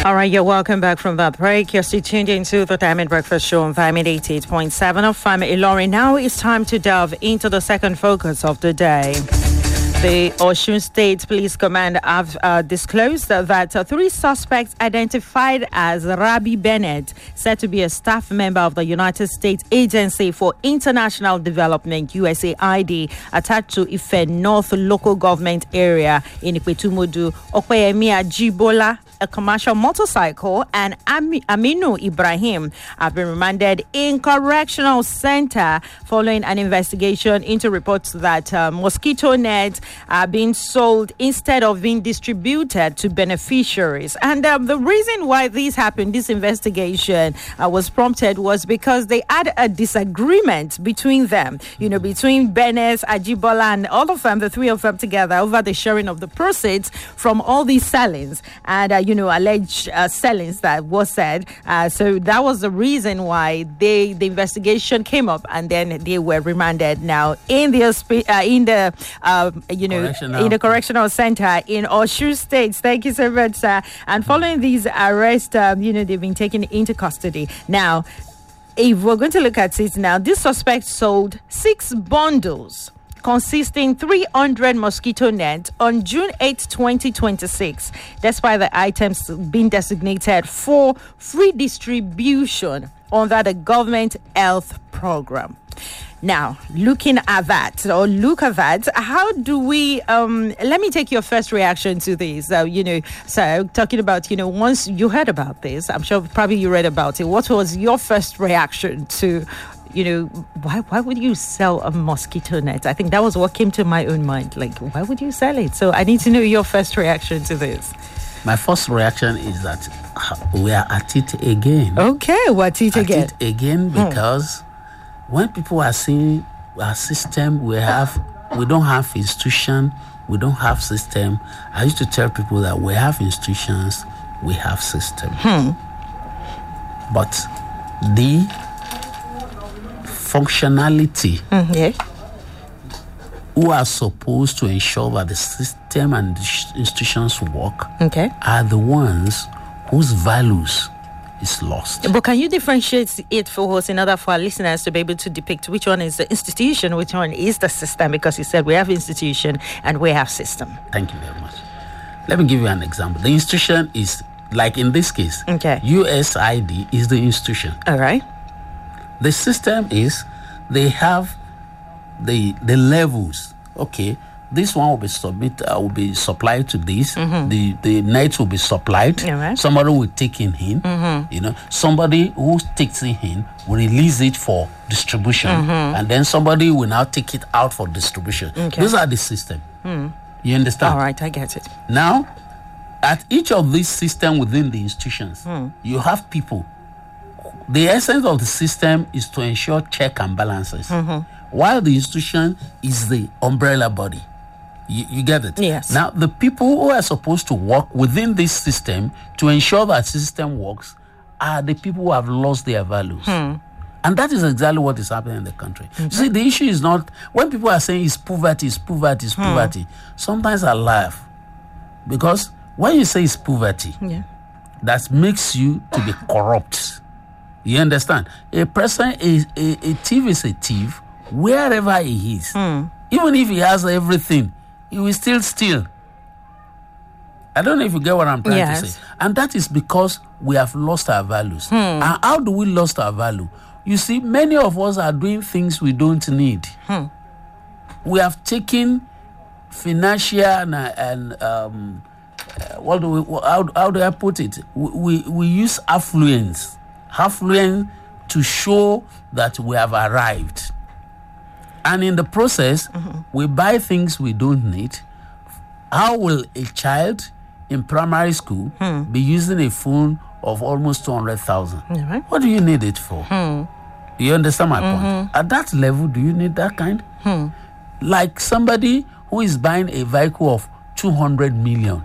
All right, you're welcome back from that break. You're still tuned into the Diamond Breakfast Show on Diamond 88.7 of Family Lorry. Now it's time to delve into the second focus of the day. The Osun State Police Command have disclosed that 3 suspects identified as Rabi Bennett, said to be a staff member of the United States Agency for International Development, USAID, attached to Ife North local government area in Ipetumudu, Okweyemi Ajibola, a commercial motorcycle, and Aminu Ibrahim have been remanded in correctional center following an investigation into reports that mosquito nets are being sold instead of being distributed to beneficiaries. And the reason why this happened, this investigation was prompted, was because they had a disagreement between them, between Bennett, Ajibola, and all of them, the 3 of them together, over the sharing of the proceeds from all these sellings and alleged sellings that was said. So that was the reason why the investigation came up, and then they were remanded now in the correctional center in Osun State. Thank you so much, sir. And following these arrests, they've been taken into custody. Now, if we're going to look at it now, this suspect sold 6 bundles consisting 300 mosquito nets on June 8, 2026, despite the items being designated for free distribution under the government health program. Now, look at that, how do we, let me take your first reaction to this. So talking about, once you heard about this, I'm sure probably you read about it. What was your first reaction to, why would you sell a mosquito net? I think that was what came to my own mind. Like, why would you sell it? So I need to know your first reaction to this. My first reaction is that we are at it again. Okay, what it again? At it again because when people are saying our system, we don't have institution, we don't have system. I used to tell people that we have institutions, we have system. But the functionality who are supposed to ensure that the system and the institutions work are the ones whose values is lost. But can you differentiate it for us in order for our listeners to be able to depict which one is the institution, which one is the system? Because you said we have institution and we have system. Thank you very much. Let me give you an example. The institution is, like in this case, USAID is the institution. All right. The system is they have the levels. Okay, this one will be supplied to this. The net will be supplied. Right. Somebody will take it in. Somebody who takes it in will release it for distribution, and then somebody will now take it out for distribution. Those are the system. You understand? All right, I get it. Now, at each of these systems within the institutions, you have people. The essence of the system is to ensure check and balances, while the institution is the umbrella body. You get it? Yes. Now, the people who are supposed to work within this system to ensure that the system works are the people who have lost their values. And that is exactly what is happening in the country. You see, the issue is not, when people are saying it's poverty, sometimes I laugh. Because when you say it's poverty, that makes you to be corrupt. You understand? A person is a thief is a thief wherever he is. Even if he has everything, he will still steal. I don't know if you get what I'm trying to say. And that is because we have lost our values. And how do we lost our value? You see, many of us are doing things we don't need. We have taken financial and how do I put it? We use affluence to show that we have arrived. And in the process, we buy things we don't need. How will a child in primary school be using a phone of almost 200,000? What do you need it for? You understand my point? At that level, do you need that kind? Like somebody who is buying a vehicle of 200 million,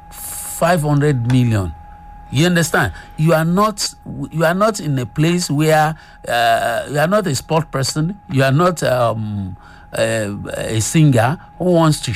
500 million. You understand? You are not in a place where you are not a sport person. You are not a singer who wants to